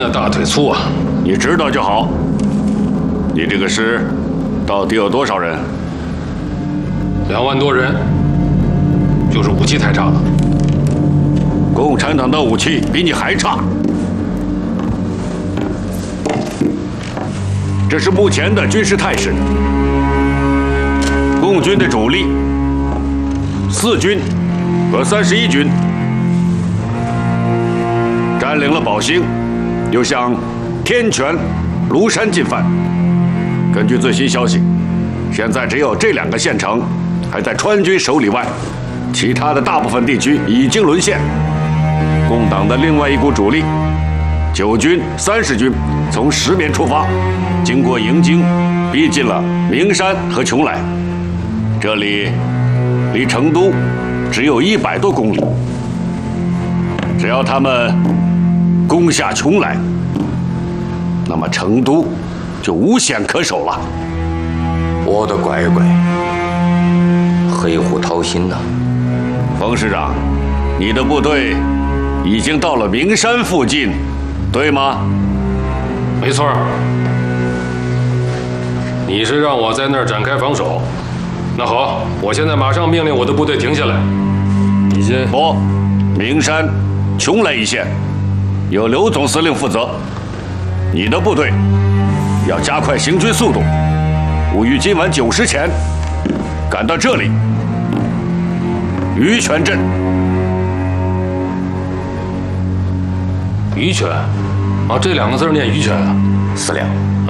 那大腿粗啊！ 你知道就好。你这个师到底有多少人 2万多人，就是武器太差了。 共产党的武器比你还差。这是目前的军事态势。共军的主力4军和31军占领了宝兴，又向天泉、庐山进犯。根据最新消息，现在只有这2个县城还在川军手里外，其他的大部分地区已经沦陷。共党的另外一股主力9军、30军从石棉出发，经过营京，逼近了名山和邛崃。这里离成都只有100多公里。只要他们攻下邛崃，那么成都就无险可守了。 我的乖乖，黑虎掏心呐！ 冯师长，你的部队已经到了名山附近，对吗？ 没错。你是让我在那儿展开防守？那好，我现在马上命令我的部队停下来。你先。 不，名山、邛崃一线由刘总司令负责。你的部队要加快行军速度，务于今晚9时前赶到这里。于泉镇。 于泉，啊，这2个字念于泉啊。 司令。